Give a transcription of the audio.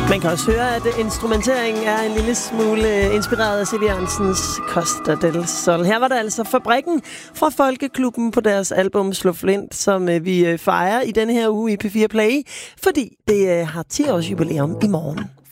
Man kan også høre, at instrumenteringen er en lille smule inspireret af C.V. Jørgensens Costa del Sol. Her var der altså Fabrikken fra Folkeklubben på deres album Slå Flint, som vi fejrer i denne her uge i P4 Play, fordi det har 10 års jubilæum i morgen.